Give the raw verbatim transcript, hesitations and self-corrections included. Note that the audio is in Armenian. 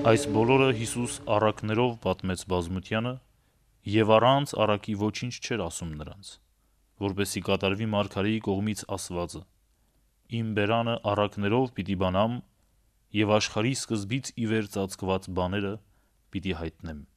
Այս բոլորը Հիսուս առակներով պատմեց բազմությանը եւ առանց առակի ոչինչ չէր ասում նրանց, որպեսզի կատարվի մարգարեի կողմից ասվածը. «Իմ բերանը առակներով պիտի բանամ եւ աշխարհի սկզբից ի վեր ծածկված բաները պիտի հայտնեմ»։